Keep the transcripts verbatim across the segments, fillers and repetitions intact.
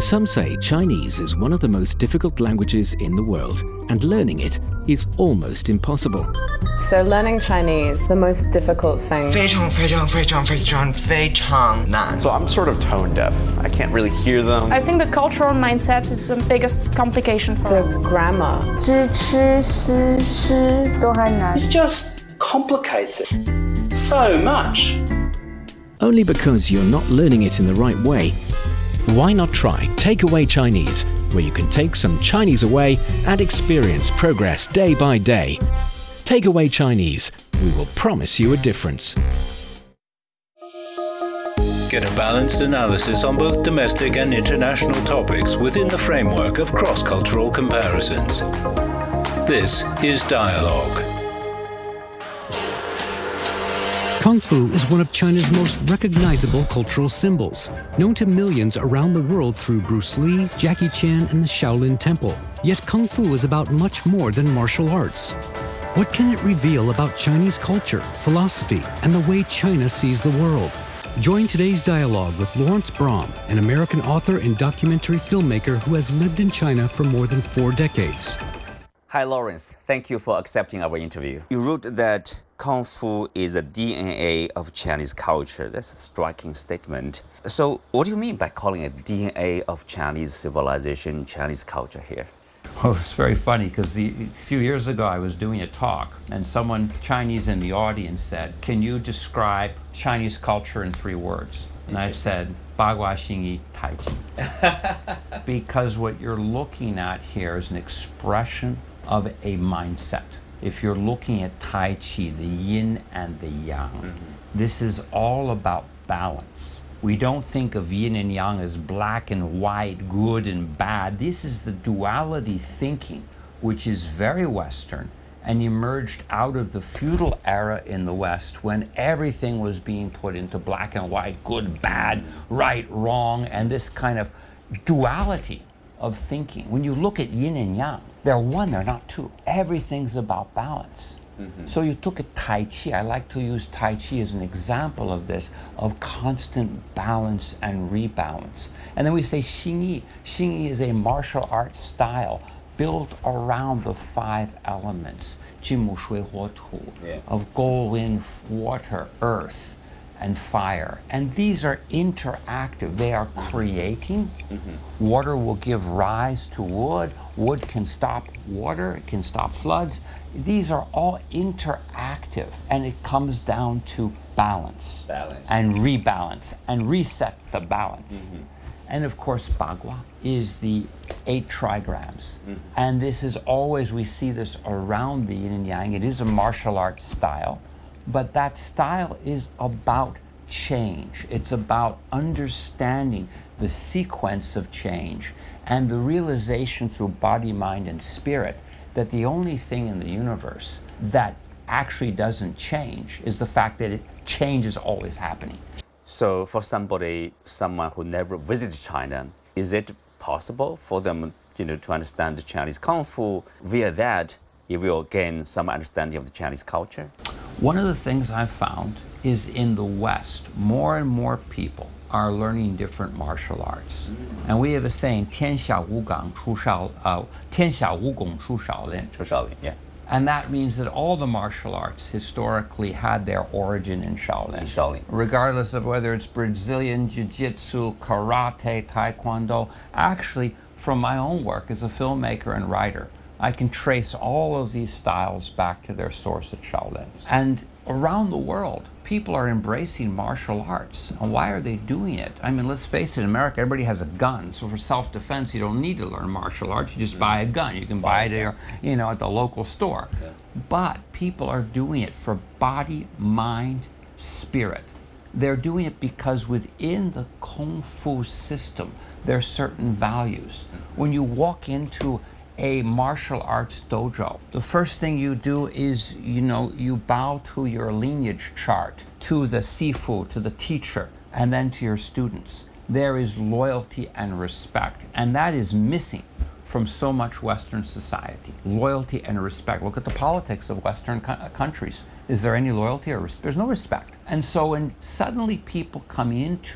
Some say Chinese is one of the most difficult languages in the world, and learning it is almost impossible. So learning Chinese, the most difficult thing. 非常非常非常非常非常难. So I'm sort of tone deaf. I can't really hear them. I think the cultural mindset is the biggest complication for The us. grammar. 知吃思诗都还难。 It's just complicated so much. Only because you're not learning it in the right way. Why not try Takeaway Chinese, where you can take some Chinese away and experience progress day by day. Takeaway Chinese, we will promise you a difference. Get a balanced analysis on both domestic and international topics within the framework of cross-cultural comparisons. This is Dialogue. Kung Fu is one of China's most recognizable cultural symbols, known to millions around the world through Bruce Lee, Jackie Chan, and the Shaolin Temple. Yet Kung Fu is about much more than martial arts. What can it reveal about Chinese culture, philosophy, and the way China sees the world? Join today's dialogue with Lawrence Brahm, an American author and documentary filmmaker who has lived in China for more than four decades. Hi, Lawrence. Thank you for accepting our interview. You wrote that Kung Fu is the D N A of Chinese culture. That's a striking statement. So what do you mean by calling it D N A of Chinese civilization, Chinese culture here? Oh, it's very funny because a few years ago I was doing a talk and someone Chinese in the audience said, can you describe Chinese culture in three words? And I said, Ba Gua Xing Yi Tai Chi. Because what you're looking at here is an expression of a mindset. If you're looking at Tai Chi, the yin and the yang, mm-hmm. this is all about balance. We don't think of yin and yang as black and white, good and bad. This is the duality thinking, which is very Western and emerged out of the feudal era in the West when everything was being put into black and white, good, bad, right, wrong, and this kind of duality of thinking. When you look at yin and yang, they're one, they're not two. Everything's about balance. Mm-hmm. So you took a Tai Chi. I like to use Tai Chi as an example of this, of constant balance and rebalance. And then we say Xing Yi. Xing Yi is a martial arts style built around the five elements, Jin Mu Shui Huo Tu, yeah. of Go, Wind, Water, Earth, and fire. And these are interactive. They are creating. Mm-hmm. Water will give rise to wood. Wood can stop water. It can stop floods. These are all interactive. And it comes down to balance. Balance. And rebalance. And reset the balance. Mm-hmm. And of course, Ba Gua is the eight trigrams. Mm-hmm. And this is always, we see this around the yin and yang. It is a martial arts style. But that style is about change. It's about understanding the sequence of change and the realization through body, mind, and spirit that the only thing in the universe that actually doesn't change is the fact that it, change is always happening. So for somebody, someone who never visited China, is it possible for them, you know, to understand the Chinese Kung Fu? Via that, you will gain some understanding of the Chinese culture? One of the things I've found is in the West, more and more people are learning different martial arts. Mm. And we have a saying, 天下武港出少, uh, 天下武功出少林. 出少林, yeah. And that means that all the martial arts historically had their origin in Shaolin. In Shaolin. Regardless of whether it's Brazilian Jiu-Jitsu, Karate, Taekwondo. Actually, from my own work as a filmmaker and writer, I can trace all of these styles back to their source at Shaolin. And around the world, people are embracing martial arts. And why are they doing it? I mean, let's face it, in America, everybody has a gun. So for self-defense, you don't need to learn martial arts. You just buy a gun. You can buy it at, you know, at the local store. Yeah. But people are doing it for body, mind, spirit. They're doing it because within the Kung Fu system, there are certain values. When you walk into a martial arts dojo, the first thing you do is, you know, you bow to your lineage chart, to the sifu, to the teacher, and then to your students. There is loyalty and respect, and that is missing from so much Western society. Loyalty and respect. Look at the politics of Western co- countries. Is there any loyalty or respect? There's no respect. And so when suddenly people come into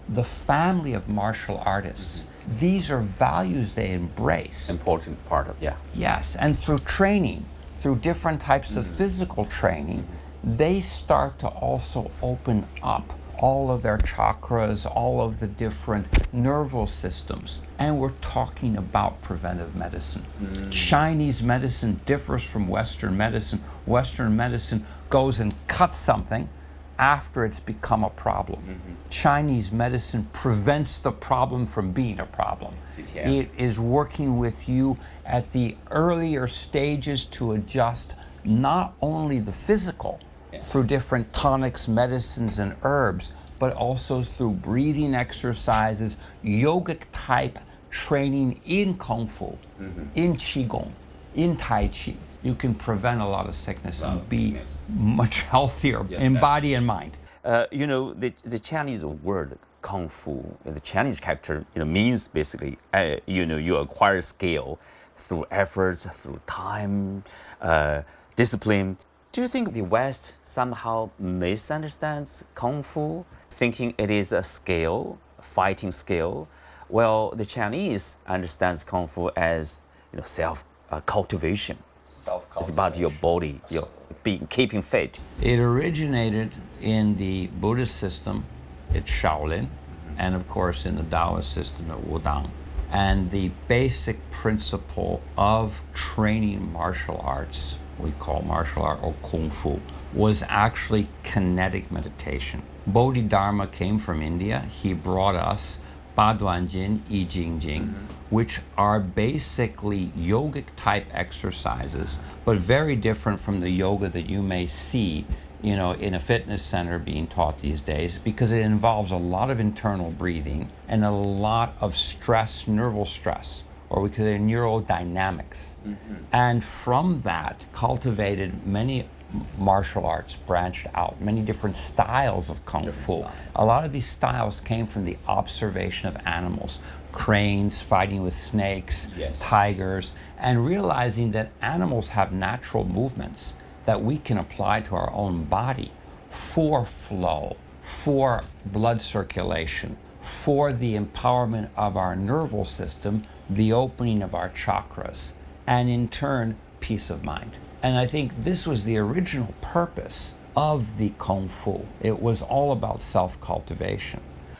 the family of martial artists. These are values they embrace. Important part of, yeah. Yes, and through training, through different types of physical training, they start to also open up all of their chakras, all of the different nervous systems. And we're talking about preventive medicine. Mm. Chinese medicine differs from Western medicine. Western medicine goes and cuts something after it's become a problem. Mm-hmm. Chinese medicine prevents the problem from being a problem. Yeah. It is working with you at the earlier stages to adjust not only the physical, yeah. through different tonics, medicines, and herbs, but also through breathing exercises, yogic type training in Kung Fu, mm-hmm. in Qigong, in Tai Chi. You can prevent a lot of sickness and be sickness. much healthier yeah, in body and mind. Uh, you know, the, the Chinese word Kung Fu, the Chinese character, you know, means basically, uh, you know, you acquire skill through efforts, through time, uh, discipline. Do you think the West somehow misunderstands Kung Fu, thinking it is a skill, a fighting skill? Well, the Chinese understands Kung Fu as, you know, self-cultivation. Uh, it's about your body, your being, keeping fit. It originated in the Buddhist system at Shaolin, mm-hmm. and of course in the Taoist system at Wudang. And the basic principle of training martial arts, we call martial art or Kung Fu, was actually kinetic meditation. Bodhidharma came from India. He brought us Ba Duan Jin, I Ching Jing, mm-hmm. which are basically yogic type exercises, but very different from the yoga that you may see, you know, in a fitness center being taught these days, because it involves a lot of internal breathing and a lot of stress, nerval stress, or we could say neurodynamics. Mm-hmm. And from that, cultivated many martial arts, branched out, many different styles of Kung Fu. Styles. A lot of these styles came from the observation of animals, cranes fighting with snakes, yes. tigers, and realizing that animals have natural movements that we can apply to our own body for flow, for blood circulation, for the empowerment of our nervous system, the opening of our chakras, and in turn, peace of mind. And I think this was the original purpose of the Kung Fu. It was all about self-cultivation.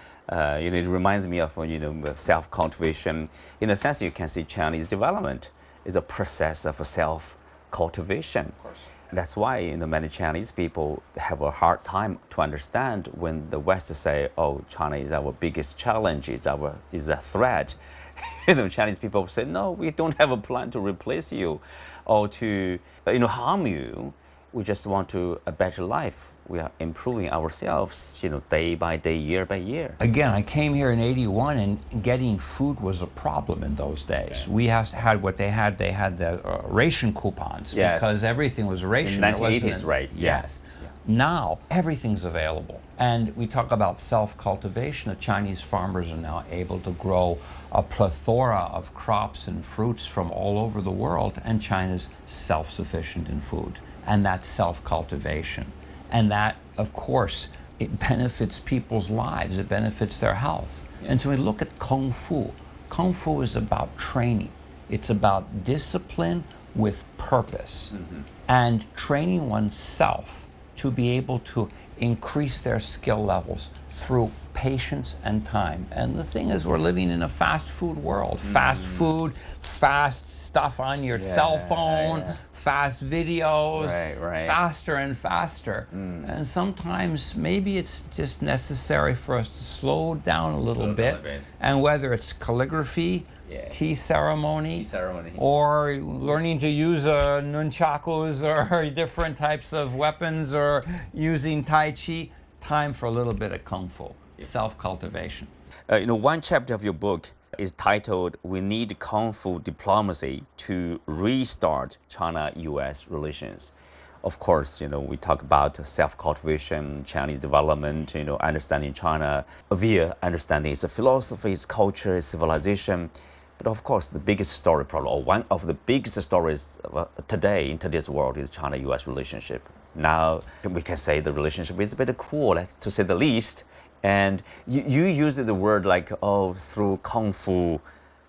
Uh, you know, it reminds me of, you know, self-cultivation. In a sense, you can see Chinese development is a process of self-cultivation. Of course. That's why, you know, many Chinese people have a hard time to understand when the West say, oh, China is our biggest challenge, is our is a threat. You know, Chinese people say, no, we don't have a plan to replace you or to, you know, harm you. We just want to a better life. We are improving ourselves, you know, day by day, year by year. Again, I came here in eighty-one, and getting food was a problem in those days. Yeah. We has, had what they had. They had the uh, ration coupons, yeah. because everything was ration. In nineteen eighties, right? Yeah. Yes. Yeah. Now, everything's available. And we talk about self-cultivation. The Chinese farmers are now able to grow a plethora of crops and fruits from all over the world, and China's self-sufficient in food. And that's self-cultivation. And that, of course, it benefits people's lives. It benefits their health. Yeah. And so we look at Kung Fu. Kung Fu is about training. It's about discipline with purpose, mm-hmm. and training oneself to be able to increase their skill levels through patience and time. And the thing is, we're living in a fast food world. Mm. Fast food, fast stuff on your yeah, cell phone, yeah. fast videos, right, right. faster and faster. Mm. And sometimes maybe it's just necessary for us to slow down a little bit. A bit. And whether it's calligraphy, yeah. tea ceremony, tea ceremony, or learning to use uh, nunchakus or different types of weapons, or using Tai Chi, time for a little bit of Kung Fu, yeah. self-cultivation. Uh, you know, one chapter of your book is titled, We Need Kung Fu Diplomacy to Restart China-U S Relations. Of course, you know, we talk about self-cultivation, Chinese development, you know, understanding China via understanding its philosophy, its culture, its civilization. But of course, the biggest story probably, or one of the biggest stories today in today's world is China-U S relationship. Now, we can say the relationship is a bit cool, to say the least. And you, you use the word like, oh, through Kung Fu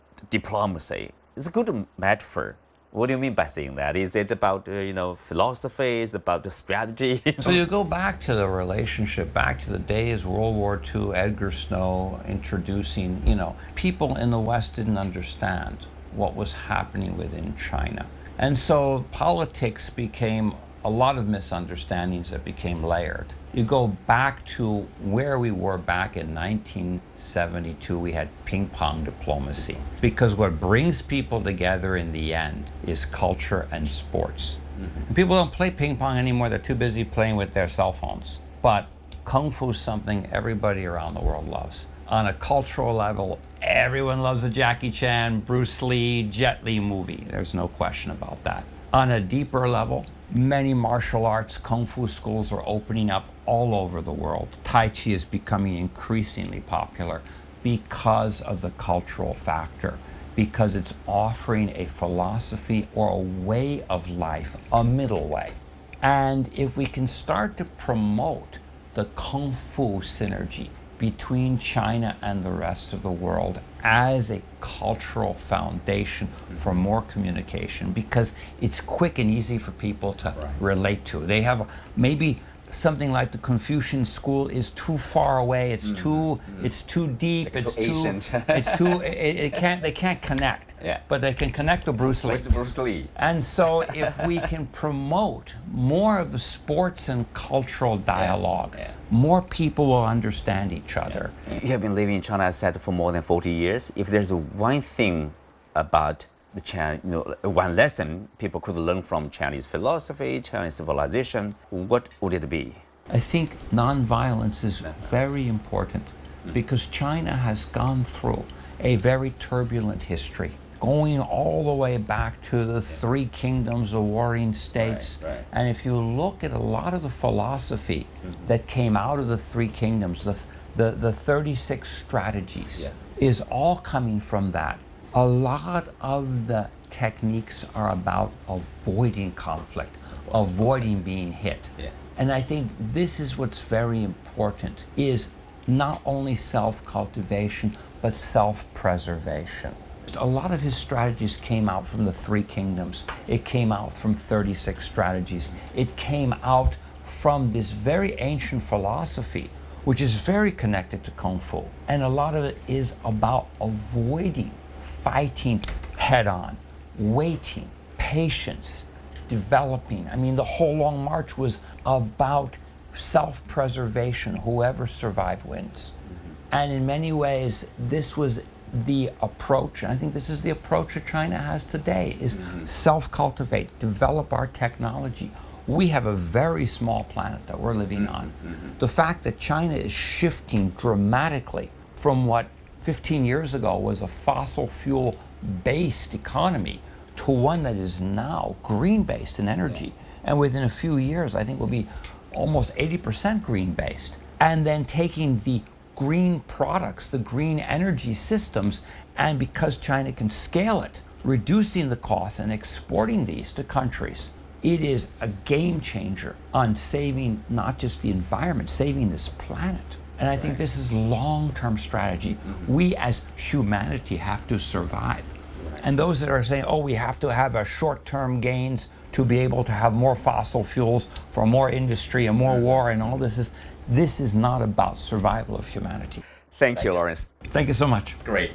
diplomacy. It's a good metaphor. What do you mean by saying that? Is it about, uh, you know, philosophy? Is it about the strategy? So you go back to the relationship, back to the days, World War Two, Edgar Snow introducing, you know, people in the West didn't understand what was happening within China. And so politics became a lot of misunderstandings that became layered. You go back to where we were back in nineteen seventy-two, we had ping pong diplomacy. Because what brings people together in the end is culture and sports. Mm-hmm. And people don't play ping pong anymore, they're too busy playing with their cell phones. But Kung Fu is something everybody around the world loves. On a cultural level, everyone loves a Jackie Chan, Bruce Lee, Jet Li movie. There's no question about that. On a deeper level, many martial arts, Kung Fu schools are opening up all over the world. Tai Chi is becoming increasingly popular because of the cultural factor, because it's offering a philosophy or a way of life, a middle way. And if we can start to promote the Kung Fu synergy between China and the rest of the world as a cultural foundation for more communication, because it's quick and easy for people to right. relate to. They have maybe something like the Confucian school is too far away. It's mm-hmm. too mm-hmm. it's too deep. Like it's too too ancient. it's too it, it can't they can't connect. Yeah. But they can connect to Bruce Lee. Where's Bruce Lee? And so if we can promote more of the sports and cultural dialogue, yeah. Yeah. more people will understand each other. Yeah. You have been living in China, I said, for more than forty years. If there's one thing about the Chinese, you know, one lesson people could learn from Chinese philosophy, Chinese civilization, what would it be? I think nonviolence is very important mm-hmm. because China has gone through a very turbulent history, going all the way back to the three kingdoms, the warring states. Right, right. And if you look at a lot of the philosophy mm-hmm. that came out of the three kingdoms, the, the, the thirty-six strategies, yeah. is all coming from that. A lot of the techniques are about avoiding conflict, avoiding being hit. Yeah. And I think this is what's very important, is not only self-cultivation, but self-preservation. A lot of his strategies came out from the three kingdoms. It came out from thirty-six strategies. It came out from this very ancient philosophy, which is very connected to Kung Fu. And a lot of it is about avoiding fighting head-on, waiting, patience, developing. I mean, the whole Long March was about self-preservation. Whoever survived wins. Mm-hmm. And in many ways, this was the approach, and I think this is the approach that China has today, is mm-hmm. self-cultivate, develop our technology. We have a very small planet that we're living mm-hmm. on. Mm-hmm. The fact that China is shifting dramatically from what fifteen years ago was a fossil fuel based economy to one that is now green based in energy. Yeah. And within a few years, I think we'll be almost eighty percent green based. And then taking the green products, the green energy systems, and because China can scale it, reducing the cost and exporting these to countries. It is a game changer on saving not just the environment, saving this planet. And I think right. this is long-term strategy. Mm-hmm. We as humanity have to survive. Right. And those that are saying, oh, we have to have a short-term gains to be able to have more fossil fuels for more industry and more mm-hmm. war and all this is, this is not about survival of humanity. Thank, Thank you, Lawrence. Thank you so much. Great.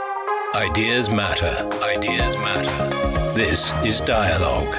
Ideas matter. Ideas matter. This is Dialogue.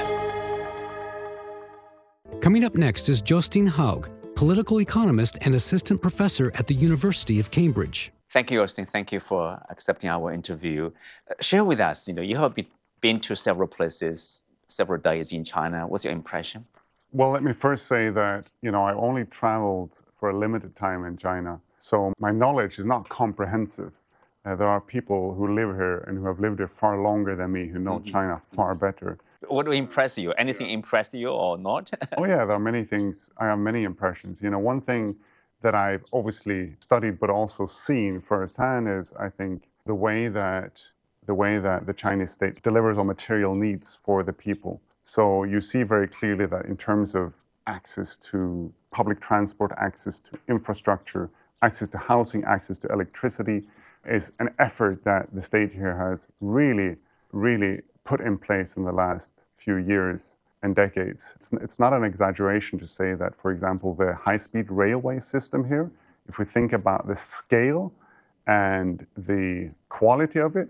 Coming up next is Jostein Haug, political economist and assistant professor at the University of Cambridge. Thank you, Jostein. Thank you for accepting our interview. Uh, share with us, you know, you have been to several places, several days in China. What's your impression? Well, let me first say that, you know, I only traveled for a limited time in China, so my knowledge is not comprehensive. Uh, there are people who live here and who have lived here far longer than me, who know mm-hmm. China far better. What impressed you? Anything impressed you or not? Oh yeah, there are many things. I have many impressions. You know, one thing that I've obviously studied but also seen firsthand is, I think, the way that the way that the Chinese state delivers on material needs for the people. So you see very clearly that in terms of access to public transport, access to infrastructure, access to housing, access to electricity, is an effort that the state here has really, really put in place in the last few years and decades. It's, it's not an exaggeration to say that, for example, the high-speed railway system here, if we think about the scale and the quality of it,